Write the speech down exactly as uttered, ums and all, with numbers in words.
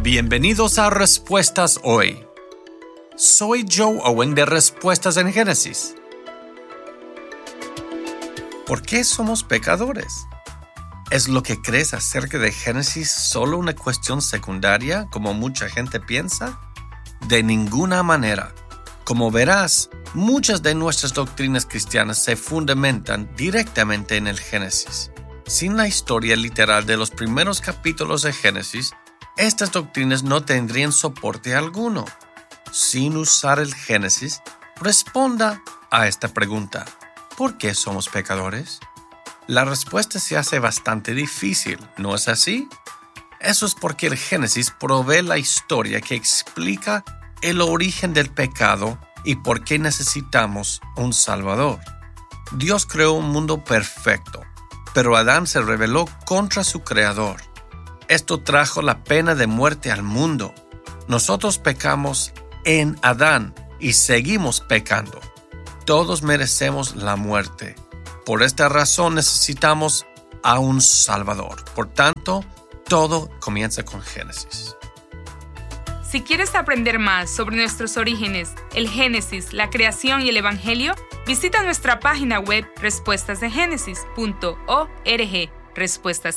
Bienvenidos a Respuestas Hoy. Soy Joe Owen de Respuestas en Génesis. ¿Por qué somos pecadores? ¿Es lo que crees acerca de Génesis solo una cuestión secundaria, como mucha gente piensa? De ninguna manera. Como verás, muchas de nuestras doctrinas cristianas se fundamentan directamente en el Génesis. Sin la historia literal de los primeros capítulos de Génesis, estas doctrinas no tendrían soporte alguno. Sin usar el Génesis, responda a esta pregunta: ¿por qué somos pecadores? La respuesta se hace bastante difícil, ¿no es así? Eso es porque el Génesis provee la historia que explica el origen del pecado y por qué necesitamos un Salvador. Dios creó un mundo perfecto, pero Adán se rebeló contra su Creador. Esto trajo la pena de muerte al mundo. Nosotros pecamos en Adán y seguimos pecando. Todos merecemos la muerte. Por esta razón necesitamos a un Salvador. Por tanto, todo comienza con Génesis. Si quieres aprender más sobre nuestros orígenes, el Génesis, la creación y el Evangelio, visita nuestra página web respuestas de génesis punto org. Respuestas